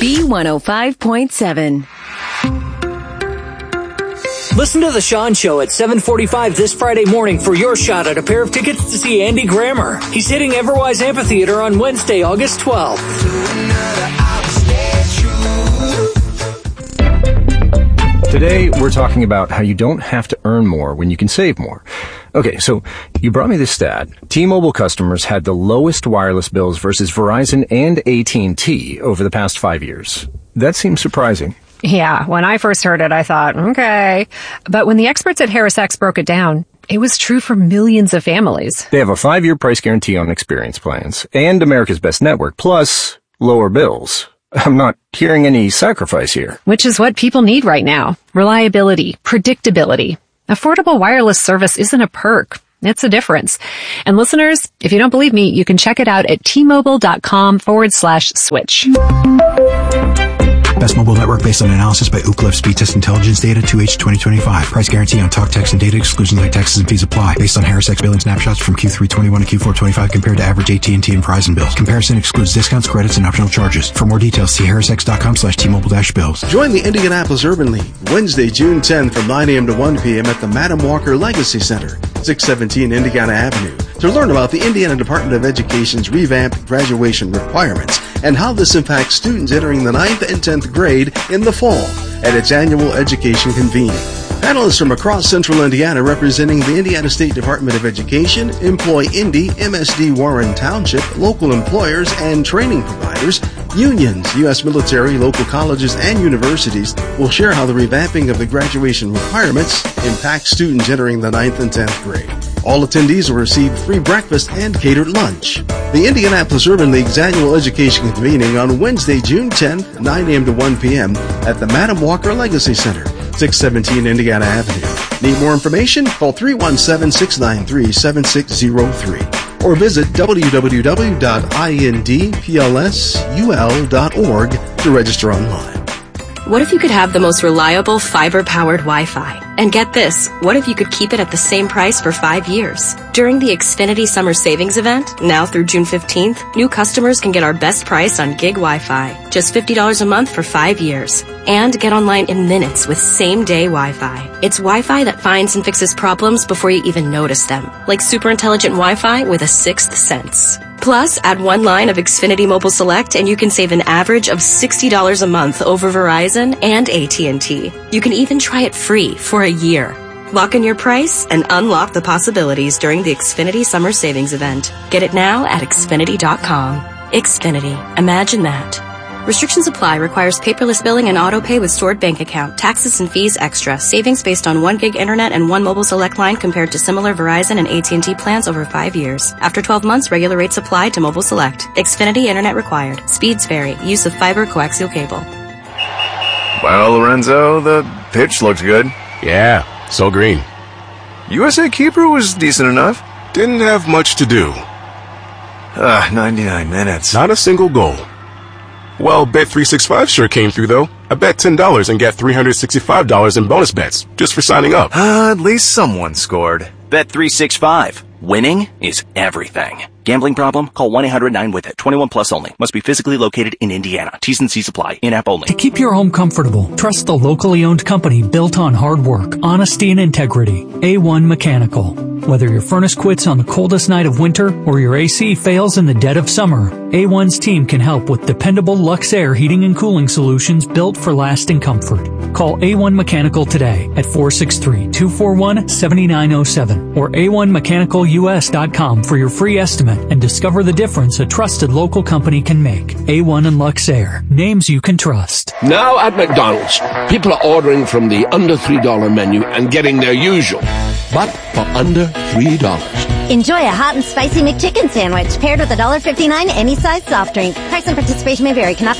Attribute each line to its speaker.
Speaker 1: B105.7.
Speaker 2: Listen to The Sean Show at 7:45 this Friday morning for your shot at a pair of tickets to see Andy Grammer. He's hitting Everwise Amphitheater on Wednesday, August 12th.
Speaker 3: Today, we're talking about how you don't have to earn more when you can save more. Okay, so you brought me this stat. T-Mobile customers had the lowest wireless bills versus Verizon and AT&T over the past 5 years. That seems surprising.
Speaker 4: Yeah, when I first heard it, I thought, okay. But when the experts at HarrisX broke it down, it was true for millions of families.
Speaker 3: They have a 5-year price guarantee on experience plans and America's Best Network, plus lower bills. I'm not hearing any sacrifice here.
Speaker 4: Which is what people need right now. Reliability, predictability. Affordable wireless service isn't a perk. It's a difference. And listeners, if you don't believe me, you can check it out at tmobile.com/switch.
Speaker 5: Best mobile network based on analysis by Ookla Speed Test Intelligence Data 2H 2025. Price guarantee on talk, text, and data. Exclusions like taxes and fees apply. Based on HarrisX billing snapshots from Q3 21 to Q4 25 compared to average AT&T and Verizon bills. Comparison excludes discounts, credits, and optional charges. For more details, see harrisx.com/T-Mobile-bills.
Speaker 6: Join the Indianapolis Urban League Wednesday, June 10th from 9 a.m. to 1 p.m. at the Madam Walker Legacy Center, 617 Indiana Avenue, to learn about the Indiana Department of Education's revamped graduation requirements and how this impacts students entering the 9th and 10th grade in the fall at its annual education convening. Panelists from across central Indiana representing the Indiana State Department of Education, Employ Indy, MSD Warren Township, local employers and training providers, unions, U.S. military, local colleges, and universities will share how the revamping of the graduation requirements impacts students entering the 9th and 10th grade. All attendees will receive free breakfast and catered lunch. The Indianapolis Urban League's annual education convening on Wednesday, June 10th, 9 a.m. to 1 p.m. at the Madam Walker Legacy Center, 617 Indiana Avenue. Need more information? Call 317-693-7603 or visit www.indplsul.org to register online.
Speaker 7: What if you could have the most reliable fiber-powered Wi-Fi? And get this, what if you could keep it at the same price for 5 years? During the Xfinity Summer Savings Event, now through June 15th, new customers can get our best price on gig Wi-Fi, just $50 a month for 5 years. And get online in minutes with same-day Wi-Fi. It's Wi-Fi that finds and fixes problems before you even notice them, like super intelligent Wi-Fi with a sixth sense. Plus, add one line of Xfinity Mobile Select and you can save an average of $60 a month over Verizon and AT&T. You can even try it free for a year. Lock in your price and unlock the possibilities during the Xfinity Summer Savings Event. Get it now at Xfinity.com. Xfinity. Imagine that. Restrictions apply. Requires paperless billing and auto pay with stored bank account. Taxes and fees extra. Savings based on 1 gig internet and 1 mobile select line compared to similar Verizon and AT&T plans over 5 years. After 12 months, regular rates apply to mobile select. Xfinity internet required. Speeds vary. Use of fiber coaxial cable.
Speaker 8: Well, Lorenzo, the pitch looked good.
Speaker 9: Yeah, so green.
Speaker 8: USA Keeper was decent enough.
Speaker 9: Didn't have much to do.
Speaker 8: 99 minutes.
Speaker 9: Not a single goal. Well, Bet365 sure came through, though. I bet $10 and got $365 in bonus bets just for signing up.
Speaker 8: At least someone scored.
Speaker 10: Bet365. Winning is everything. Gambling problem? Call 1-800-9-WITH-IT. 21 plus only. Must be physically located in Indiana. T's and C's apply. In-app only.
Speaker 11: To keep your home comfortable, trust the locally owned company built on hard work, honesty, and integrity. A1 Mechanical. Whether your furnace quits on the coldest night of winter or your AC fails in the dead of summer, A1's team can help with dependable Luxair heating and cooling solutions built for lasting comfort. Call A1 Mechanical today at 463-241-7907 or a1mechanicalus.com for your free estimate and discover the difference a trusted local company can make. A1 and Luxair. Names you can trust.
Speaker 12: Now at McDonald's, people are ordering from the under $3 menu and getting their usual, but for under $3.
Speaker 13: Enjoy a hot and spicy McChicken sandwich paired with $1.59 any size soft drink. Price and participation may vary. Cannot